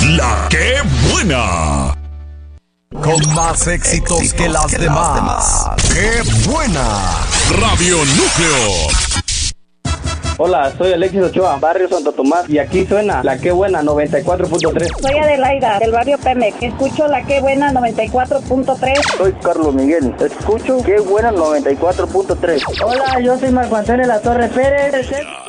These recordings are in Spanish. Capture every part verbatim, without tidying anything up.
La que buena. Con más éxitos, éxitos que, las, que demás. las demás. ¡Qué buena! Radio Núcleo. Hola, soy Alexis Ochoa, barrio Santo Tomás, y aquí suena La Que Buena noventa y cuatro punto tres. Soy Adelaida, del barrio Pemex, escucho La Que Buena noventa y cuatro punto tres. Soy Carlos Miguel, escucho Que Buena noventa y cuatro punto tres. Hola, yo soy Marco Antonio La Torre Pérez.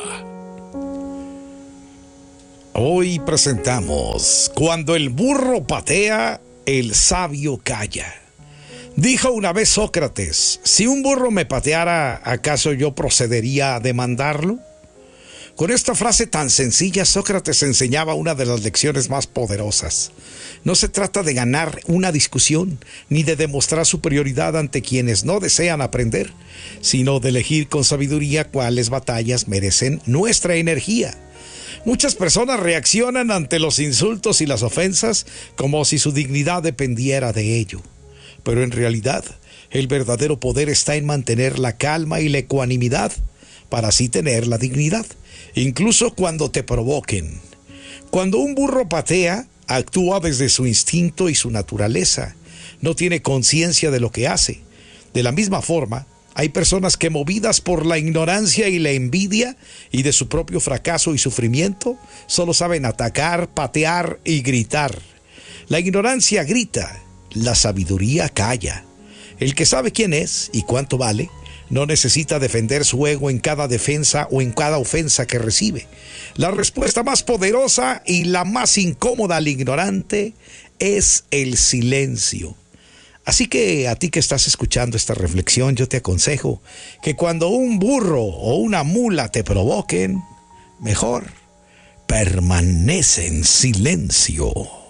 Hoy presentamos Cuando el burro patea, el sabio calla. Dijo una vez Sócrates, si un burro me pateara, ¿acaso yo procedería a demandarlo? Con esta frase tan sencilla, Sócrates enseñaba una de las lecciones más poderosas. No se trata de ganar una discusión, ni de demostrar superioridad ante quienes no desean aprender, sino de elegir con sabiduría cuáles batallas merecen nuestra energía. Muchas personas reaccionan ante los insultos y las ofensas como si su dignidad dependiera de ello. Pero en realidad, el verdadero poder está en mantener la calma y la ecuanimidad para así tener la dignidad, incluso cuando te provoquen. Cuando un burro patea, actúa desde su instinto y su naturaleza. No tiene conciencia de lo que hace. De la misma forma, hay personas que, movidas por la ignorancia y la envidia y de su propio fracaso y sufrimiento, solo saben atacar, patear y gritar. La ignorancia grita, la sabiduría calla. El que sabe quién es y cuánto vale, no necesita defender su ego en cada defensa o en cada ofensa que recibe. La respuesta más poderosa y la más incómoda al ignorante es el silencio. Así que a ti que estás escuchando esta reflexión, yo te aconsejo que cuando un burro o una mula te provoquen, mejor permanece en silencio.